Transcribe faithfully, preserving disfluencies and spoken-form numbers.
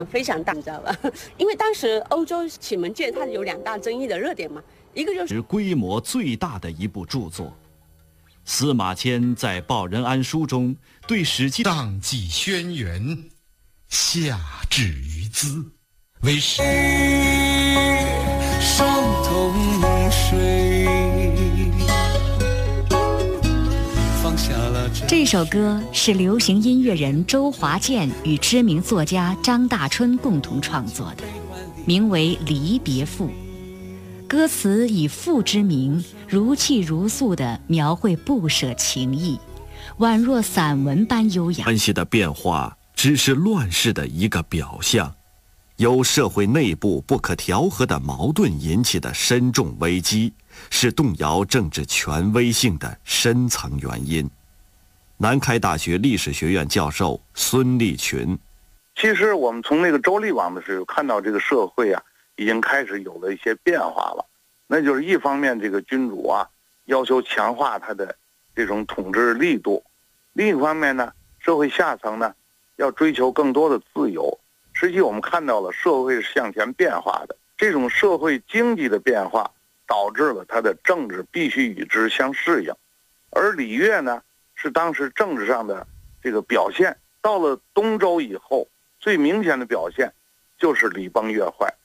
非常大，你知道吧？因为当时欧洲启蒙界它有两大争议的热点嘛，一个就是规模最大的一部著作。司马迁在《报任安书》中对《史记》 上记轩辕，下至于兹，为史上同水。 这首歌是流行音乐人周华健与知名作家张大春共同创作的，名为《离别赋》。歌词以赋之名，如泣如诉地描绘不舍情谊，宛若散文般优雅。 关系的变化只是乱世的一个表象，由社会内部不可调和的矛盾引起的深重危机，是动摇政治权威性的深层原因。南开大学历史学院教授孙立群， 其实我们从那个周厉王的时候看到这个社会啊，已经开始有了一些变化了。那就是一方面，这个君主啊要求强化他的这种统治力度；另一方面呢，社会下层呢要追求更多的自由。实际我们看到了社会是向前变化的，这种社会经济的变化导致了他的政治必须与之相适应，而礼乐呢是当时政治上的这个表现。到了东周以后，最明显的表现就是礼崩乐坏。